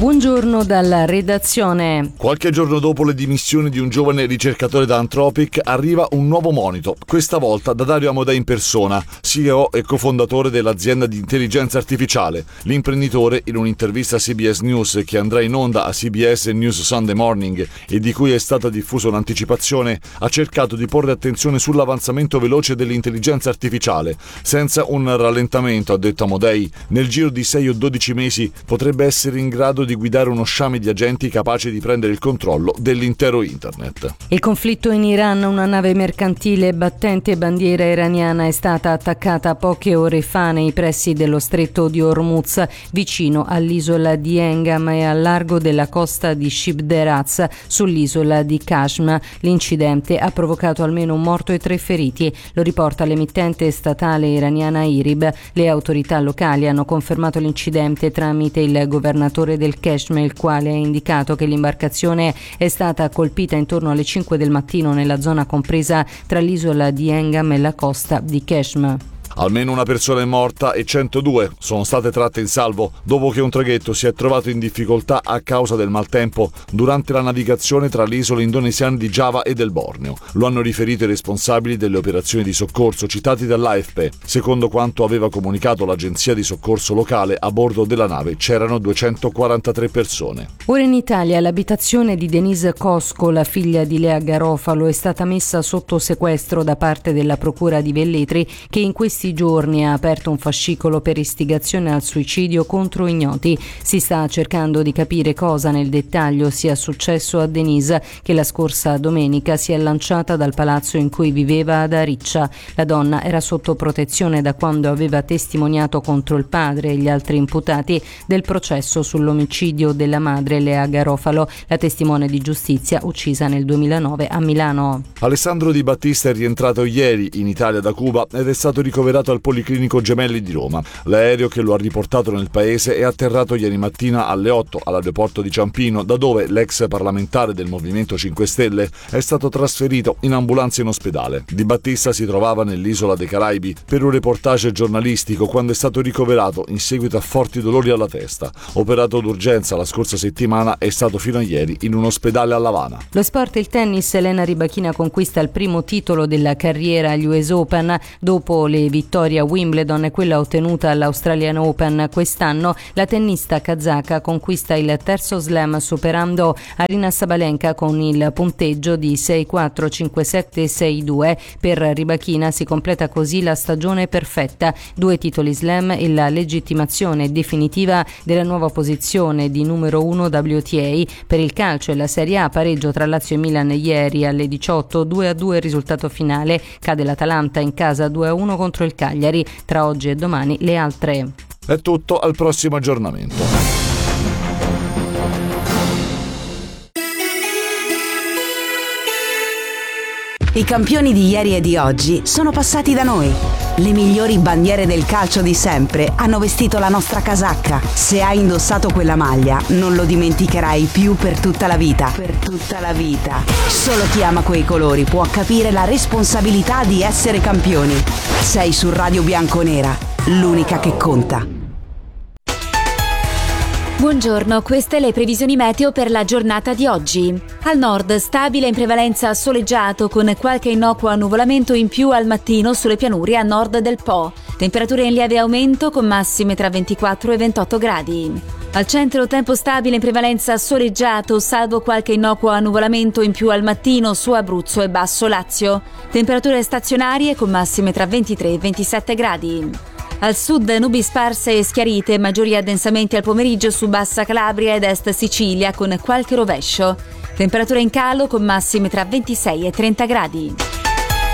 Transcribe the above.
Buongiorno dalla redazione. Qualche giorno dopo le dimissioni di un giovane ricercatore da Anthropic arriva un nuovo monito, questa volta da Dario Amodei in persona, CEO e cofondatore dell'azienda di intelligenza artificiale. L'imprenditore, in un'intervista a CBS News che andrà in onda a CBS News Sunday Morning e di cui è stata diffusa un'anticipazione, ha cercato di porre attenzione sull'avanzamento veloce dell'intelligenza artificiale. Senza un rallentamento, ha detto Amodei, nel giro di 6 o 12 mesi potrebbe essere in grado di guidare uno sciame di agenti capace di prendere il controllo dell'intero internet. Il conflitto in Iran, una nave mercantile battente bandiera iraniana è stata attaccata poche ore fa nei pressi dello stretto di Hormuz, vicino all'isola di Engam e al largo della costa di Shib Deraz, sull'isola di Qashm. L'incidente ha provocato almeno un morto e 3 feriti, lo riporta l'emittente statale iraniana IRIB. Le autorità locali hanno confermato l'incidente tramite il governatore del Qashm, il quale ha indicato che l'imbarcazione è stata colpita intorno alle 5 del mattino nella zona compresa tra l'isola di Engam e la costa di Qashm. Almeno una persona è morta e 102 sono state tratte in salvo dopo che un traghetto si è trovato in difficoltà a causa del maltempo durante la navigazione tra le isole indonesiane di Giava e del Borneo. Lo hanno riferito i responsabili delle operazioni di soccorso citati dall'AFP. Secondo quanto aveva comunicato l'agenzia di soccorso locale, a bordo della nave c'erano 243 persone. Ora in Italia l'abitazione di Denise Cosco, la figlia di Lea Garofalo, è stata messa sotto sequestro da parte della Procura di Velletri, che in questi giorni ha aperto un fascicolo per istigazione al suicidio contro ignoti. Si sta cercando di capire cosa nel dettaglio sia successo a Denise, che la scorsa domenica si è lanciata dal palazzo in cui viveva ad Ariccia. La donna era sotto protezione da quando aveva testimoniato contro il padre e gli altri imputati del processo sull'omicidio della madre Lea Garofalo, la testimone di giustizia uccisa nel 2009 a Milano. Alessandro Di Battista è rientrato ieri in Italia da Cuba ed è stato ricoverato al Policlinico Gemelli di Roma. L'aereo che lo ha riportato nel paese è atterrato ieri mattina alle 8 all'aeroporto di Ciampino, da dove l'ex parlamentare del Movimento 5 Stelle è stato trasferito in ambulanza in ospedale. Di Battista si trovava nell'isola dei Caraibi per un reportage giornalistico quando è stato ricoverato in seguito a forti dolori alla testa. Operato d'urgenza la scorsa settimana, è stato fino a ieri in un ospedale a L'Avana. Lo sport e il tennis. Elena Rybakina conquista il primo titolo della carriera agli US Open dopo le vittoria a Wimbledon e quella ottenuta all'Australian Open. Quest'anno la tennista kazaka conquista il terzo slam superando Aryna Sabalenka con il punteggio di 6-4, 5-7 e 6-2. Per Rybakina si completa così la stagione perfetta: 2 titoli slam e la legittimazione definitiva della nuova posizione di numero 1 WTA. Per il calcio e la Serie A, pareggio tra Lazio e Milan ieri alle 18, 2-2 il risultato finale. Cade l'Atalanta in casa 2-1 contro il Cagliari. Tra oggi e domani le altre. È tutto, al prossimo aggiornamento. I campioni di ieri e di oggi sono passati da noi. Le migliori bandiere del calcio di sempre hanno vestito la nostra casacca. Se hai indossato quella maglia, non lo dimenticherai più per tutta la vita. Per tutta la vita. Solo chi ama quei colori può capire la responsabilità di essere campioni. Sei su Radio Bianconera, l'unica che conta. Buongiorno, queste le previsioni meteo per la giornata di oggi. Al nord stabile in prevalenza soleggiato con qualche innocuo annuvolamento in più al mattino sulle pianure a nord del Po. Temperature in lieve aumento con massime tra 24 e 28 gradi. Al centro tempo stabile in prevalenza soleggiato salvo qualche innocuo annuvolamento in più al mattino su Abruzzo e Basso Lazio. Temperature stazionarie con massime tra 23 e 27 gradi. Al sud nubi sparse e schiarite, maggiori addensamenti al pomeriggio su Bassa Calabria ed Est Sicilia con qualche rovescio. Temperatura in calo con massime tra 26 e 30 gradi.